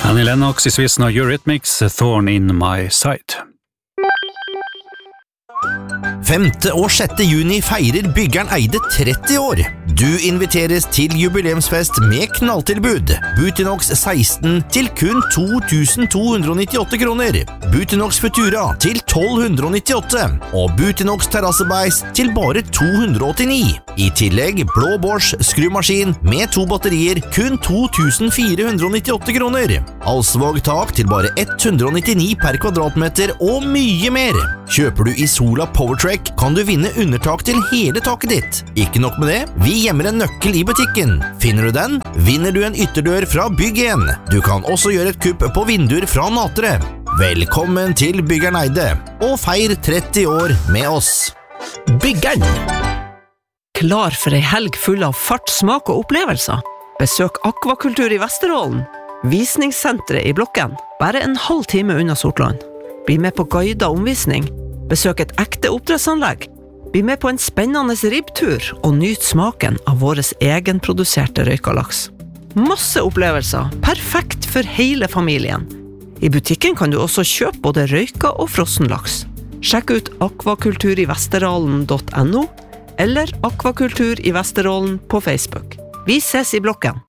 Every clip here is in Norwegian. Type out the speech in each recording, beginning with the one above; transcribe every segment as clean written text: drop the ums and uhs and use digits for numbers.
Annie Lennox I Swissen og Eurythmics, Thorn in my side. 5. og 6. juni feirer Byggeren Eide 30 år. Du inviteres til jubileumsfest med knalltilbud. Butinox 16 til kun 2.298 kroner. Butinox Futura til 1.298. Og Butinox Terrassebeis til bare 289. I tillegg blå Bosch skrumaskin med 2 batterier kun 2.498 kroner. Alsvåg tak til bare 199 per kvadratmeter og mye mer. Kjøper du I Sola Powertrack kan du vinne undertak til hele taket ditt. Ikke nok med det, vi gjemmer en nøkkel I butikken. Finner du den, vinner du en ytterdør fra Bygg1. Du kan også gjøre et kupp på vinduer fra Natre. Velkommen til Byggeren Eide, og feir 30 år med oss. Byggeren! Klar for en helg full av fart, smak og opplevelser. Besøk Akvakultur I Vesterålen. Visningssenteret I Blokken. Bare en halv time unna Sortland. Bli med på guidet omvisning. Besøk et ekte oppdrettsanlegg. Bli med på en spennende ribbtur og nyt smaken av våres egenproduserte røykalaks. Masse opplevelser, perfekt for hele familien. I butikken kan du også kjøpe både røyka og frossenlaks. Sjekk ut akvakulturivesterålen.no eller Akvakultur I Vesterålen på Facebook. Vi ses I Blokken.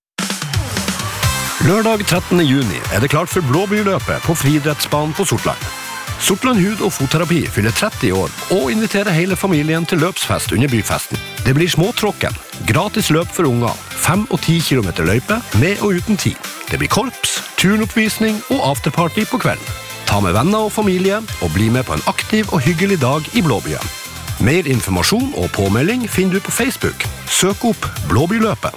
Lørdag 13. juni det klart for Blåbyrløpet på friidrettsbanen på Sortland. Sortland hud- og fotterapi fyller 30 år og inviterer hele familien til løpsfest under byfesten. Det blir småtråkken, gratis løp for unger, 5 og 10 kilometer løype med og uten tid. Det blir korps, turnoppvisning og afterparty på kvelden. Ta med venner og familie og bli med på en aktiv og hyggelig dag I Blåbyen. Mer informasjon og påmelding finner du på Facebook. Søk opp Blåbyrløpet.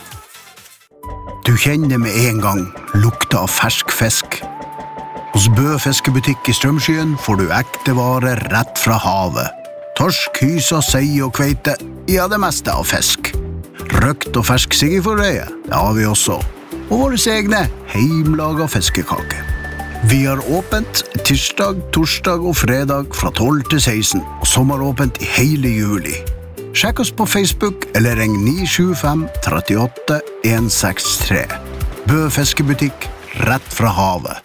Du kjenner med en gang lukta av fersk fisk. Hos Bø fiskebutikk I Strømskyen får du ekte varer rett fra havet. Torsk, hysa, sei og kveite, ja det meste av fisk. Røkt og fersk siggeforreie, det har vi også. Og våre egne heimlaga fiskekake. Vi har åpent tirsdag, torsdag og fredag fra 12 til 16, og sommeråpent I hele juli. Sjekk oss på Facebook eller ring 975 38 163. Bø fiskebutikk, rett fra havet.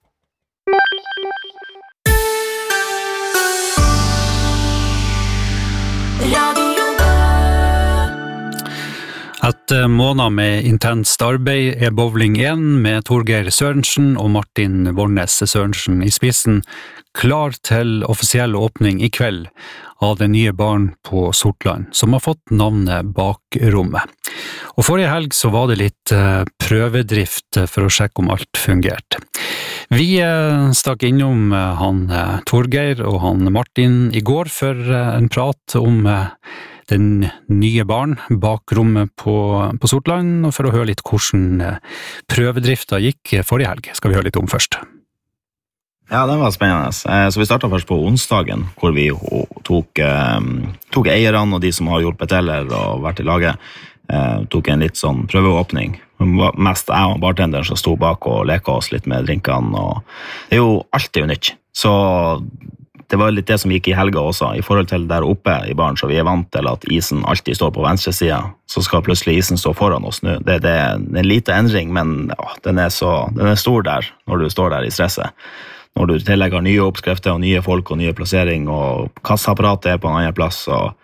Etter måneder med intenst arbeid Bowling 1 med Torgeir Sørensen og Martin Vornes Sørensen I spissen klar til offisiell åpning I kveld av den nye baren på Sortland, som har fått navnet Bakrommet. Og forrige helg så var det litt prøvedrift for å sjekke om alt fungerte. Vi stakk innom han Torgeir og han Martin I går for en prat om den nye baren Bakrommet på Sortland, og for å høre litt hvordan prøvedriften gikk forrige helg, skal vi høre litt om først. Ja, det var spennende. Så vi startet først på onsdagen, hvor vi tok eierne og de som har hjulpet til og vært I laget, tok en litt sånn prøveåpning. Mest jeg og bartenderen som stod bak og leka oss litt med drinkene, og det jo alltid nytt. Så det var litt det som gikk I helga også, I forhold til der oppe I baren, så vi vant til at isen alltid står på venstre siden, så skal plutselig isen stå foran oss nå. Det en liten endring, men den stor der, når du står der I stresset. Når du tillegger nye oppskrifter og nye folk og nye plassering, og kassaapparatet på en annen plass, og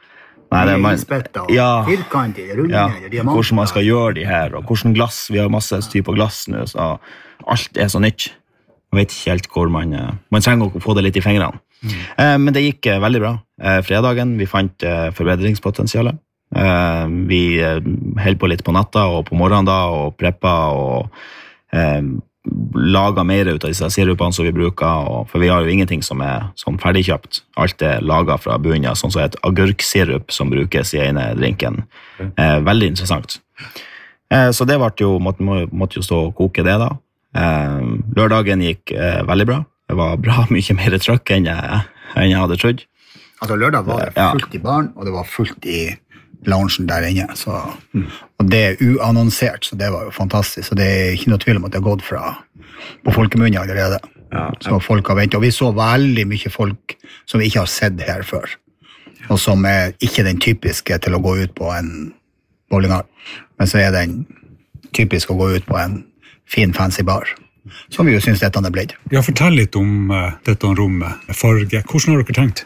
hvordan man skal gjøre de her, og hvordan glass, vi har masse typer glass nå, så alt så nytt. Jeg vet ikke helt hvor man trenger å få det litt I fingrene. Men det gikk veldig bra. Fredagen, vi fant forbedringspotensialet. Vi holdt på litt på natta og på morgenen da, og preppa og laget mer ut av disse sirupene som vi bruker, for vi har jo ingenting som sånn ferdigkjøpt. Alt laget fra bunnen, sånn som et agurksirup som brukes I ene drinken. Veldig interessant. Så det måtte jo stå og koke det da. Lørdagen gikk veldig bra. Det var bra mye mer trøkk enn jeg hadde trodd. Altså lørdag var det fullt I baren, og det var fullt I loungen der inne. Så, og det uannonsert, så det var jo fantastisk. Så det ikke noe tvil om at det har gått fra på folkemunne allerede. Så folk har ventet. Og vi så veldig mye folk som vi ikke har sett her før. Og som ikke den typiske til å gå ut på en bowlinghall. Men så den typisk å gå ut på en fin fancy bar. som vi jo synes dette blitt. Ja, fortell litt om dette rommet, farge. Hvordan har dere tenkt?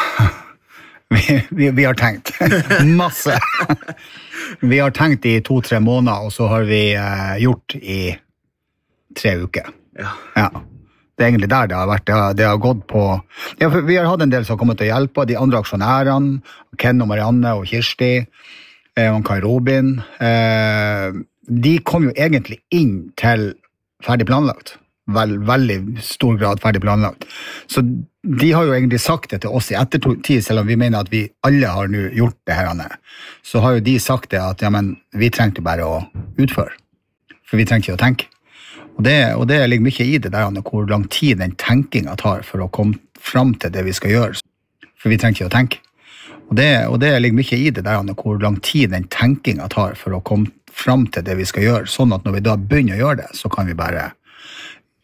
Vi har tenkt masse. Vi har tenkt i 2-3 måneder, og så har vi gjort i 3 uker. Ja. Det egentlig der det har vært. Det har gått på... Ja, for vi har hatt en del som har kommet til å hjelpe, de andre aksjonærene, Ken og Marianne og Kirsti, og Kai Robin. De kom jo egentlig inn til ferdig planlagt. Veldig stor grad ferdig planlagt. Så de har jo egentlig sagt det til oss i ettertid, selv om vi mener at vi alle har nu gjort det her. Så har jo de sagt det at ja, men vi trengte bare å utføre. For vi trengte ikke å tenke. Og det ligger mye i det der, hvor lang tid den tenkingen tar for å komme fram til det vi skal gjøre. For vi trengte ikke å tenke. Og det ligger mye i det der, hvor lang tid den tenkingen tar for å komme fram til det vi skal gjøre, sånn at når vi da begynner å gjøre det, så kan vi bare